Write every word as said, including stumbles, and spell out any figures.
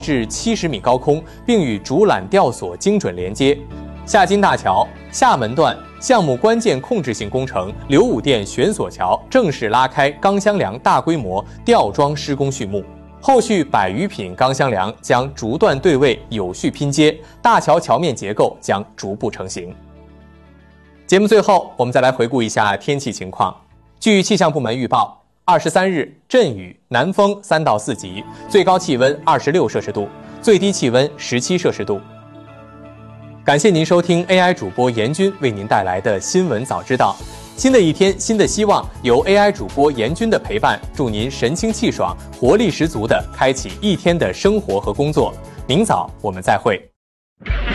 至七十米高空，并与主缆吊索精准连接。下金大桥厦门段项目关键控制性工程流武店悬索桥正式拉开钢箱梁大规模吊装施工序幕，后续百余品钢箱梁将逐段对位有序拼接，大桥桥面结构将逐步成型。节目最后，我们再来回顾一下天气情况。据气象部门预报，二十三日阵雨，南风三到四级，最高气温二十六摄氏度，最低气温十七摄氏度。感谢您收听 A I 主播严军为您带来的新闻早知道。新的一天，新的希望，由 A I 主播严军的陪伴，祝您神清气爽、活力十足地开启一天的生活和工作。明早我们再会。